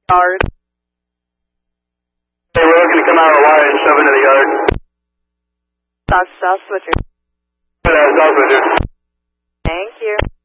Yard. Hey, we're looking to come out of the wire and shove into the yard. South Switcher. South Switcher. Thank you.